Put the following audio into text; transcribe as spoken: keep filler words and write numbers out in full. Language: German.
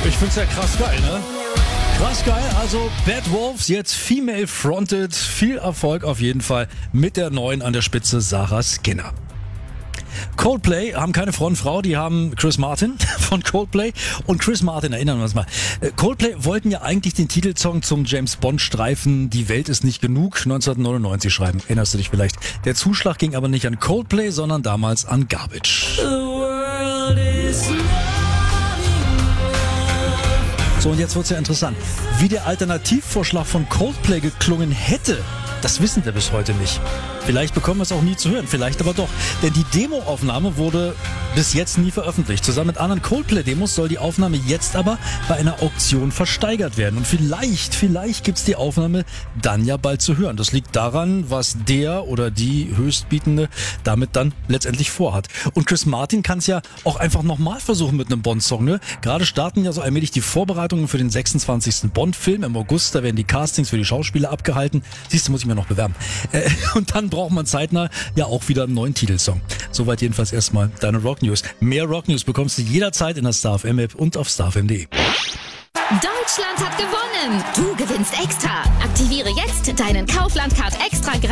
Ich find's ja krass geil, ne? Krass geil, also Bad Wolves, jetzt female fronted, viel Erfolg auf jeden Fall mit der neuen an der Spitze Sarah Skinner. Coldplay haben keine Frontfrau, die haben Chris Martin von Coldplay. Und Chris Martin, erinnern wir uns mal, Coldplay wollten ja eigentlich den Titelsong zum James-Bond-Streifen Die Welt ist nicht genug neunzehnhundertneunundneunzig schreiben. Erinnerst du dich vielleicht? Der Zuschlag ging aber nicht an Coldplay, sondern damals an Garbage. So, und jetzt wird's ja interessant. Wie der Alternativvorschlag von Coldplay geklungen hätte, das wissen wir bis heute nicht. Vielleicht bekommen wir es auch nie zu hören, vielleicht aber doch. Denn die Demoaufnahme wurde bis jetzt nie veröffentlicht. Zusammen mit anderen Coldplay-Demos soll die Aufnahme jetzt aber bei einer Auktion versteigert werden. Und vielleicht, vielleicht gibt's die Aufnahme dann ja bald zu hören. Das liegt daran, was der oder die Höchstbietende damit dann letztendlich vorhat. Und Chris Martin kann es ja auch einfach nochmal versuchen mit einem Bond-Song. Ne? Gerade starten ja so allmählich die Vorbereitungen für den sechsundzwanzigsten Bond-Film. Im August, da werden die Castings für die Schauspieler abgehalten. Siehst du, muss ich mir noch bewerben. Äh, und dann braucht man zeitnah ja auch wieder einen neuen Titelsong. Soweit jedenfalls erstmal deine Rock News. Mehr Rock News bekommst du jederzeit in der Star F M App und auf starfm punkt de. Deutschland hat gewonnen! Du gewinnst extra! Aktiviere jetzt deinen Kaufland-Card extra